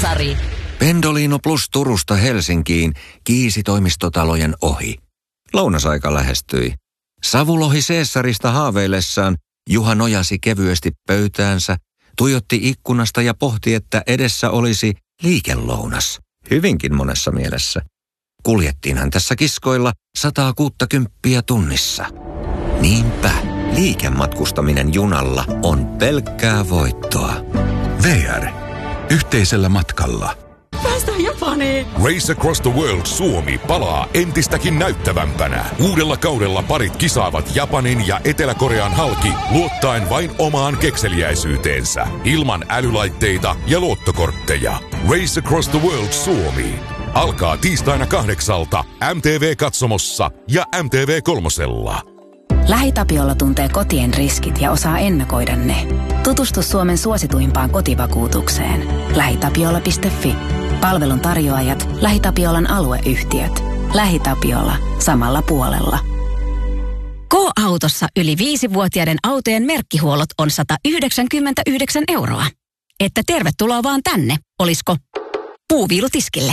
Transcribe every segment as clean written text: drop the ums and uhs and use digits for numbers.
Kasari. Pendolino Plus Turusta Helsinkiin kiisi toimistotalojen ohi. Lounasaika lähestyi. Savulohi Caesarista haaveillessaan Juha nojasi kevyesti pöytäänsä, tuijotti ikkunasta ja pohti, että edessä olisi liikelounas. Hyvinkin monessa mielessä. Kuljettiinhan tässä kiskoilla 160 tunnissa. Niinpä, liikematkustaminen junalla on pelkkää voittoa. VR. Yhteisellä matkalla. Päästään Japaniin! Race Across the World Suomi palaa entistäkin näyttävämpänä. Uudella kaudella parit kisaavat Japanin ja Etelä-Korean halki luottaen vain omaan kekseliäisyyteensä. Ilman älylaitteita ja luottokortteja. Race Across the World Suomi alkaa tiistaina 8 MTV-katsomossa ja MTV3. LähiTapiola tuntee kotien riskit ja osaa ennakoida ne. Tutustu Suomen suosituimpaan kotivakuutukseen. LähiTapiola.fi. Palvelun tarjoajat, LähiTapiolan alueyhtiöt. LähiTapiola. Samalla puolella. K-autossa yli 5-vuotiaiden autojen merkkihuollot on 199 €. Että tervetuloa vaan tänne, olisko puuviilutiskille.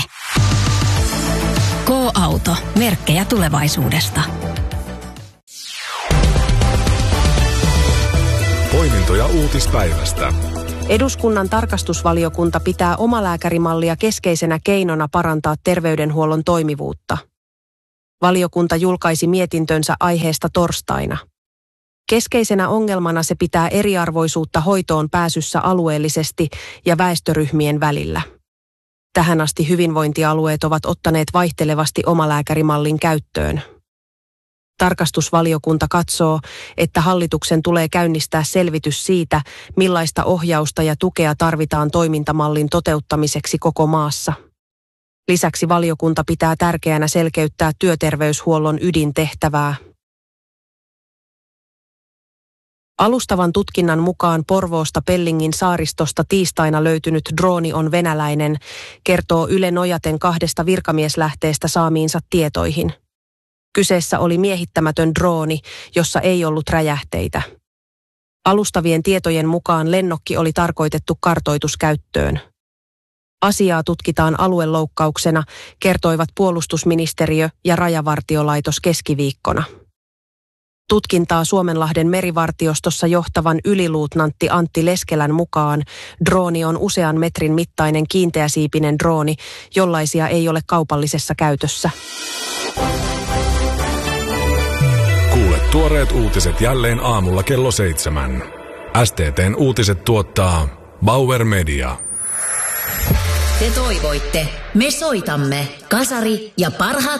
K-auto. Merkkejä tulevaisuudesta. Poimintoja uutispäivästä. Eduskunnan tarkastusvaliokunta pitää omalääkärimallia keskeisenä keinona parantaa terveydenhuollon toimivuutta. Valiokunta julkaisi mietintönsä aiheesta torstaina. Keskeisenä ongelmana se pitää eriarvoisuutta hoitoon pääsyssä alueellisesti ja väestöryhmien välillä. Tähän asti hyvinvointialueet ovat ottaneet vaihtelevasti omalääkärimallin käyttöön. Tarkastusvaliokunta katsoo, että hallituksen tulee käynnistää selvitys siitä, millaista ohjausta ja tukea tarvitaan toimintamallin toteuttamiseksi koko maassa. Lisäksi valiokunta pitää tärkeänä selkeyttää työterveyshuollon ydintehtävää. Alustavan tutkinnan mukaan Porvoosta Pellingin saaristosta tiistaina löytynyt drooni on venäläinen, kertoo Yle nojaten 2 virkamieslähteestä saamiinsa tietoihin. Kyseessä oli miehittämätön drooni, jossa ei ollut räjähteitä. Alustavien tietojen mukaan lennokki oli tarkoitettu kartoituskäyttöön. Asiaa tutkitaan alueloukkauksena, kertoivat puolustusministeriö ja Rajavartiolaitos keskiviikkona. Tutkintaa Suomenlahden merivartiostossa johtavan yliluutnantti Antti Leskelän mukaan drooni on usean metrin mittainen kiinteäsiipinen drooni, jollaisia ei ole kaupallisessa käytössä. Kuule tuoreet uutiset jälleen aamulla kello 7. STT:n uutiset tuottaa Bauer Media. Te toivoitte, me soitamme. Kasari ja parhaat